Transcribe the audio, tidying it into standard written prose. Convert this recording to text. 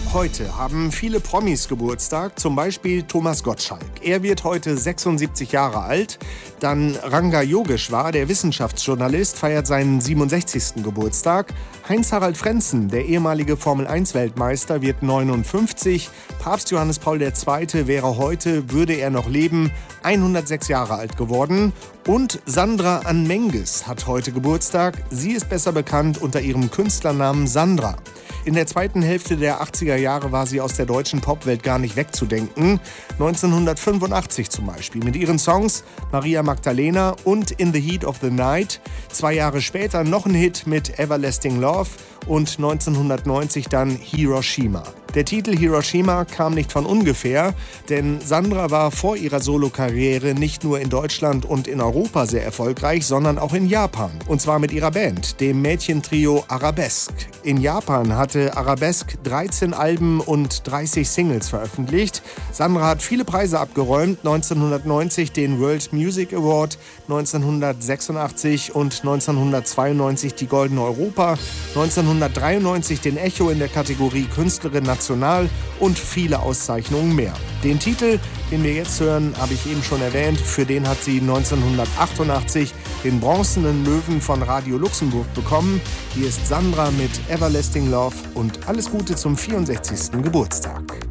Heute haben viele Promis Geburtstag, zum Beispiel Thomas Gottschalk. Er wird heute 76 Jahre alt. Dann Ranga Yogeshwar, der Wissenschaftsjournalist, feiert seinen 67. Geburtstag. Heinz-Harald Frentzen, der ehemalige Formel-1-Weltmeister, wird 59. Papst Johannes Paul II. Wäre heute, würde er noch leben, 106 Jahre alt geworden. Und Sandra Ann Menges hat heute Geburtstag. Sie ist besser bekannt unter ihrem Künstlernamen Sandra. In der zweiten Hälfte der 80er Jahre war sie aus der deutschen Popwelt gar nicht wegzudenken. 1985 zum Beispiel mit ihren Songs Maria Magdalena und In the Heat of the Night. 2 Jahre später noch ein Hit mit Everlasting Love und 1990 dann Hiroshima. Der Titel Hiroshima kam nicht von ungefähr, denn Sandra war vor ihrer Solokarriere nicht nur in Deutschland und in Europa sehr erfolgreich, sondern auch in Japan. Und zwar mit ihrer Band, dem Mädchentrio Arabesque. In Japan hatte Arabesque 13 Alben und 30 Singles veröffentlicht. Sandra hat viele Preise abgeräumt, 1990 den World Music Award, 1986 und 1992 die Goldene Europa, 1993 den Echo in der Kategorie Künstlerin National und viele Auszeichnungen mehr. Den Titel, den wir jetzt hören, habe ich eben schon erwähnt. Für den hat sie 1988 den Bronzenen Löwen von Radio Luxemburg bekommen. Hier ist Sandra mit Everlasting Love und alles Gute zum 64. Geburtstag.